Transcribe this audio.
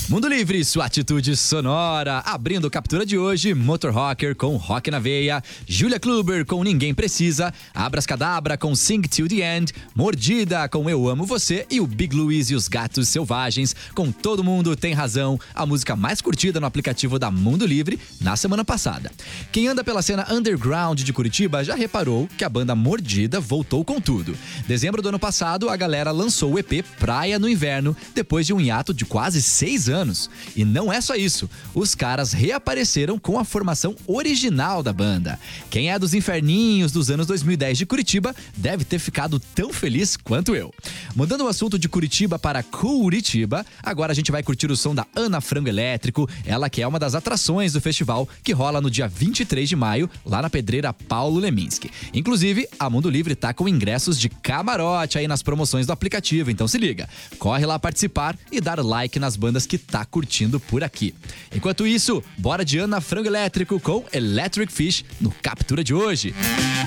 Mundo Livre, sua atitude sonora. Abrindo captura de hoje, Motor Rocker com Rock na Veia, Julia Kluber com Ninguém Precisa, Abrascadabra com Sing Till the End, Mordida com Eu Amo Você e o Big Luiz e os Gatos Selvagens com Todo Mundo Tem Razão, a música mais curtida no aplicativo da Mundo Livre na semana passada. Quem anda pela cena underground de Curitiba já reparou que a banda Mordida voltou com tudo. Dezembro do ano passado, a galera lançou o EP Praia no Inverno, depois de um hiato de quase 6 anos. E não é só isso, os caras reapareceram com a formação original da banda. Quem é dos inferninhos dos anos 2010 de Curitiba deve ter ficado tão feliz quanto eu. Mudando o assunto de Curitiba para Curitiba, agora a gente vai curtir o som da Ana Frango Elétrico, ela que é uma das atrações do festival que rola no dia 23 de maio, lá na Pedreira Paulo Leminski. Inclusive, a Mundo Livre tá com ingressos de camarote aí nas promoções do aplicativo, então se liga, corre lá participar e dar like nas bandas que tá curtindo por aqui. Enquanto isso, bora de Ana Frango Elétrico com Electric Fish no Captura de hoje.